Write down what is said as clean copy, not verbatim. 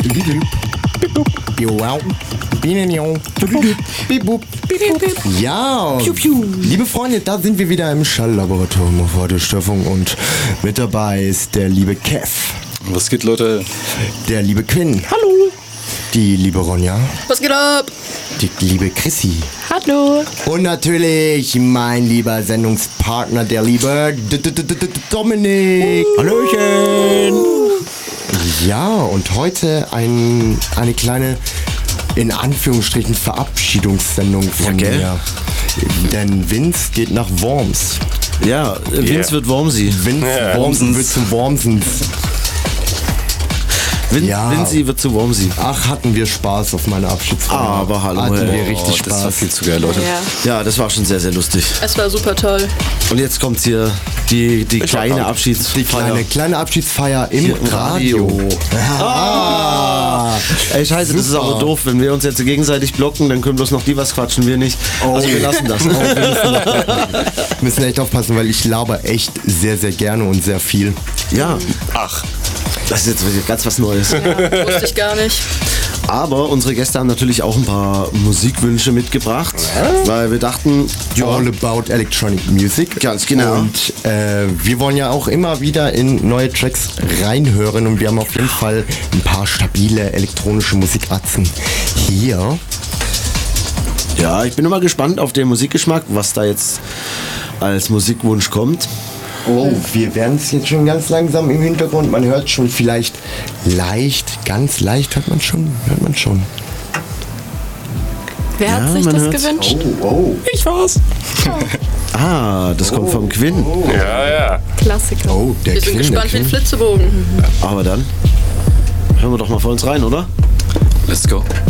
Ja, liebe Freunde, da sind wir wieder im Schalllaboratorium auf Radiostörfung und mit dabei ist der liebe Kev. Was geht, Leute? Der liebe Quinn. Hallo. Die liebe Ronja. Was geht ab? Die liebe Chrissy. Hallo. Und natürlich mein lieber Sendungspartner, der liebe Dominik. Hallöchen. Ja, und heute eine kleine, in Anführungsstrichen, Verabschiedungssendung von mir. Denn Vince geht nach Worms. Ja, Vince wird Wormsi. Wormsen wird zu Wormsens. Vinci wird zu Wormsi. Ach, hatten wir Spaß auf meiner Abschiedsfeier. Aber hallo, hatten wir richtig Spaß. Das war viel zu geil, Leute. Ja, das war schon sehr, sehr lustig. Es war super toll. Und jetzt kommt hier die kleine Abschiedsfeier. Die kleine Abschiedsfeier im Radio. Ey, scheiße, das ist aber doof. Wenn wir uns jetzt gegenseitig blocken, dann können bloß noch die was quatschen, wir nicht. Also wir lassen das. Wir müssen echt aufpassen, weil ich laber echt sehr, sehr gerne und sehr viel. Ja. Ach. Das ist jetzt ganz was Neues. Ja, wusste ich gar nicht. Aber unsere Gäste haben natürlich auch ein paar Musikwünsche mitgebracht, weil wir dachten, All about electronic music. Ganz genau. Und wir wollen ja auch immer wieder in neue Tracks reinhören und wir haben auf jeden Fall ein paar stabile elektronische Musikatzen hier. Ja, ich bin immer gespannt auf den Musikgeschmack, was da jetzt als Musikwunsch kommt. Oh, wir werden es jetzt schon ganz langsam im Hintergrund. Man hört schon vielleicht leicht, ganz leicht hört man schon. Wer hat sich das gewünscht? Oh. Ich war's. Das kommt vom Quinn. Ja. Klassiker. Oh, der Wir sind Quinn, gespannt wie der ein Quinn. Flitzebogen. Aber dann hören wir doch mal vor uns rein, oder? Let's go.